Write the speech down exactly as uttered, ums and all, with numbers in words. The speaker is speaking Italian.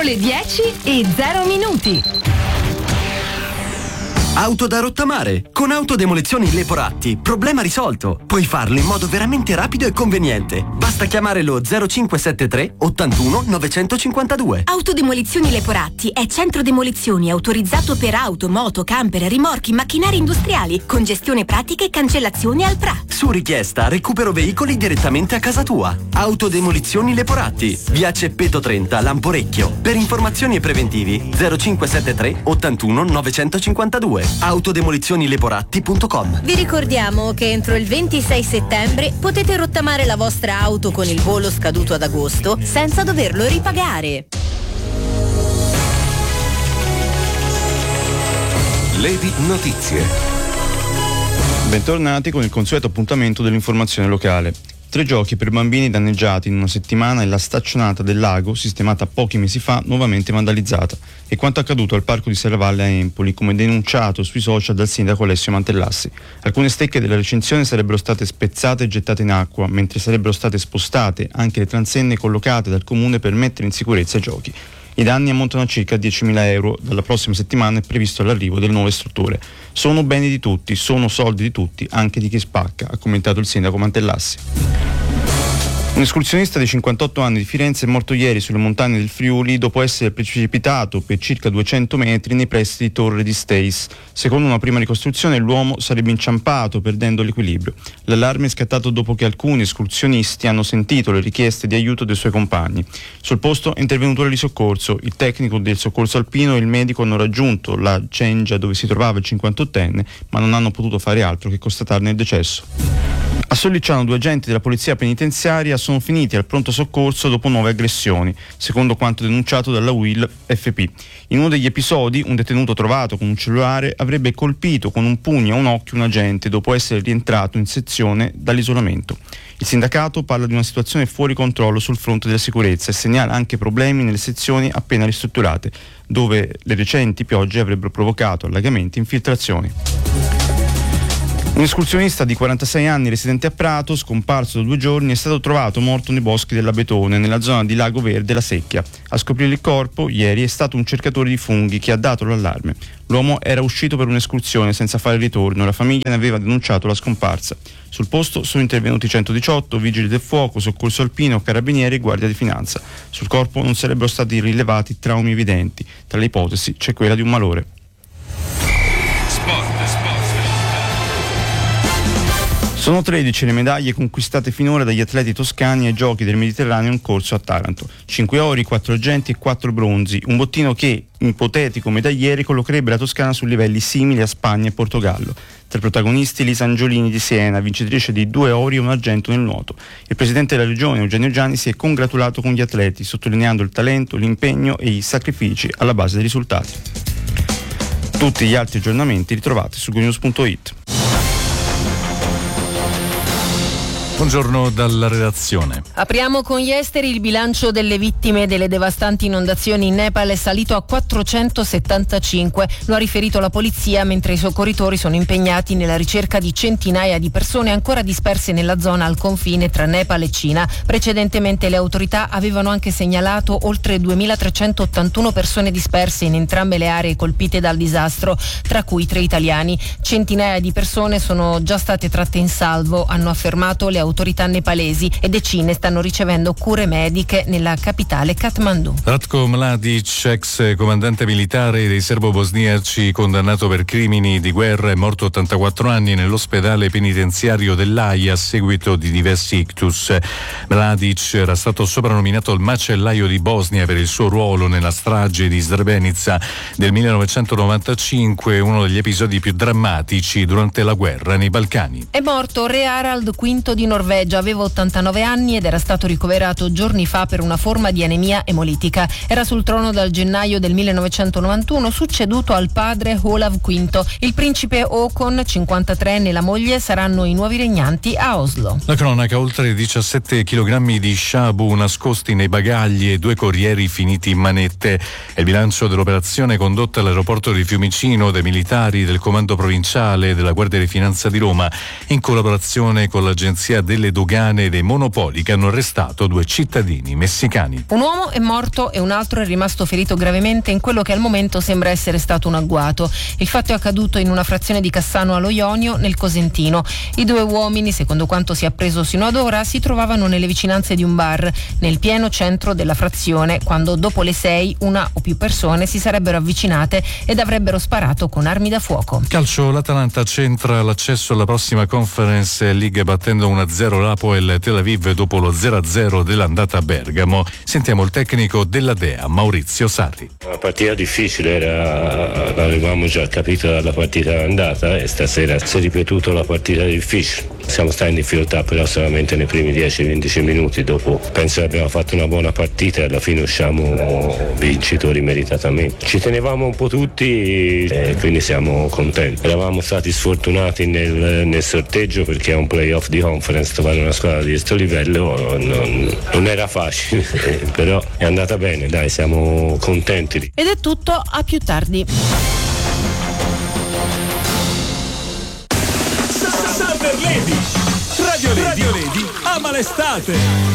Sono le dieci e zero minuti. Auto da rottamare. Con Autodemolizioni Leporatti, problema risolto. Puoi farlo in modo veramente rapido e conveniente. Basta chiamare lo zero cinque sette tre ottantuno novecentocinquantadue. Autodemolizioni Leporatti è centro demolizioni autorizzato per auto, moto, camper, rimorchi, macchinari industriali, con gestione pratica e cancellazione al P R A. Su richiesta, recupero veicoli direttamente a casa tua. Autodemolizioni Leporatti, via Ceppeto trenta, Lamporecchio. Per informazioni e preventivi zero cinque sette tre ottantuno novecentocinquantadue. autodemolizioni leporatti punto com. Vi ricordiamo che entro il ventisei settembre potete rottamare la vostra auto con il bollo scaduto ad agosto senza doverlo ripagare. Levi Notizie. Bentornati con il consueto appuntamento dell'informazione locale. Tre giochi per bambini danneggiati in una settimana e la staccionata del lago, sistemata pochi mesi fa, nuovamente vandalizzata. E quanto accaduto al parco di Serravalle a Empoli, come denunciato sui social dal sindaco Alessio Mantellassi. Alcune stecche della recinzione sarebbero state spezzate e gettate in acqua, mentre sarebbero state spostate anche le transenne collocate dal comune per mettere in sicurezza i giochi. I danni ammontano a circa diecimila euro. Dalla prossima settimana è previsto l'arrivo delle nuove strutture. Sono beni di tutti, sono soldi di tutti, anche di chi spacca, ha commentato il sindaco Mantellassi. Un escursionista di cinquantotto anni di Firenze è morto ieri sulle montagne del Friuli dopo essere precipitato per circa duecento metri nei pressi di Torre di Stace. Secondo una prima ricostruzione l'uomo sarebbe inciampato perdendo l'equilibrio. L'allarme è scattato dopo che alcuni escursionisti hanno sentito le richieste di aiuto dei suoi compagni. Sul posto è intervenuto il soccorso. Il tecnico del soccorso alpino e il medico hanno raggiunto la cengia dove si trovava il cinquantottenne, ma non hanno potuto fare altro che constatarne il decesso. A Sollicciano due agenti della polizia penitenziaria sono finiti al pronto soccorso dopo nuove aggressioni, secondo quanto denunciato dalla U I L F P. In uno degli episodi, un detenuto trovato con un cellulare avrebbe colpito con un pugno a un occhio un agente dopo essere rientrato in sezione dall'isolamento. Il sindacato parla di una situazione fuori controllo sul fronte della sicurezza e segnala anche problemi nelle sezioni appena ristrutturate, dove le recenti piogge avrebbero provocato allagamenti e infiltrazioni. Un escursionista di quarantasei anni residente a Prato, scomparso da due giorni, è stato trovato morto nei boschi dell'Abetone, nella zona di Lago Verde La Secchia. A scoprire il corpo ieri è stato un cercatore di funghi che ha dato l'allarme. L'uomo era uscito per un'escursione senza fare ritorno e la famiglia ne aveva denunciato la scomparsa. Sul posto sono intervenuti centodiciotto, vigili del fuoco, soccorso alpino, carabinieri e guardia di finanza. Sul corpo non sarebbero stati rilevati traumi evidenti. Tra le ipotesi c'è quella di un malore. Sport, sport. Sono tredici le medaglie conquistate finora dagli atleti toscani ai Giochi del Mediterraneo in corso a Taranto. cinque ori, quattro argenti e quattro bronzi, un bottino che, ipotetico medagliere, collocherebbe la Toscana su livelli simili a Spagna e Portogallo. Tra i protagonisti Lisa Angiolini di Siena, vincitrice di due ori e un argento nel nuoto. Il presidente della regione, Eugenio Gianni, si è congratulato con gli atleti, sottolineando il talento, l'impegno e i sacrifici alla base dei risultati. Tutti gli altri aggiornamenti li trovate su gonews punto it. Buongiorno dalla redazione. Apriamo con gli esteri. Il bilancio delle vittime delle devastanti inondazioni in Nepal è salito a quattrocentosettantacinque. Lo ha riferito la polizia, mentre i soccorritori sono impegnati nella ricerca di centinaia di persone ancora disperse nella zona al confine tra Nepal e Cina. Precedentemente le autorità avevano anche segnalato oltre duemilatrecentottantuno persone disperse in entrambe le aree colpite dal disastro, tra cui tre italiani. Centinaia di persone sono già state tratte in salvo, hanno affermato le autorità nepalesi, e decine stanno ricevendo cure mediche nella capitale Kathmandu. Ratko Mladic, ex comandante militare dei serbo-bosniaci condannato per crimini di guerra, è morto a ottantaquattro anni nell'ospedale penitenziario dell'Aia a seguito di diversi ictus. Mladic era stato soprannominato il macellaio di Bosnia per il suo ruolo nella strage di Srebrenica del millenovecentonovantacinque, uno degli episodi più drammatici durante la guerra nei Balcani. È morto re Harald quinto di Norvegia, aveva ottantanove anni ed era stato ricoverato giorni fa per una forma di anemia emolitica. Era sul trono dal gennaio del millenovecentonovantuno, succeduto al padre Olav quinto. Il principe Håkon, cinquantatreenne, e la moglie saranno i nuovi regnanti a Oslo. La cronaca: oltre diciassette chilogrammi di shabu nascosti nei bagagli e due corrieri finiti in manette. È il bilancio dell'operazione condotta all'aeroporto di Fiumicino dai militari del comando provinciale della Guardia di Finanza di Roma in collaborazione con l'agenzia delle dogane e dei monopoli che hanno arrestato due cittadini messicani. Un uomo è morto e un altro è rimasto ferito gravemente in quello che al momento sembra essere stato un agguato. Il fatto è accaduto in una frazione di Cassano allo Ionio, nel Cosentino. I due uomini, secondo quanto si è appreso sino ad ora, si trovavano nelle vicinanze di un bar, nel pieno centro della frazione, quando dopo le sei una o più persone si sarebbero avvicinate ed avrebbero sparato con armi da fuoco. Calcio, l'Atalanta centra l'accesso alla prossima Conference League battendo uno a zero l'Apoel Tel Aviv dopo lo zero a zero dell'andata a Bergamo. Sentiamo il tecnico della Dea, Maurizio Sarri. Una partita difficile, era, l'avevamo già capito dalla partita andata e stasera si è ripetuto la partita difficile. Siamo stati in difficoltà però solamente nei primi dieci quindici minuti, dopo penso che abbiamo fatto una buona partita e alla fine usciamo vincitori meritatamente. Ci tenevamo un po' tutti e quindi siamo contenti. Eravamo stati sfortunati nel, nel sorteggio perché è un playoff di Conference, trovare una squadra di questo livello non, non era facile, però è andata bene, dai, siamo contenti. Ed è tutto, a più tardi. Summer Lady, Radio Lady, ama l'estate.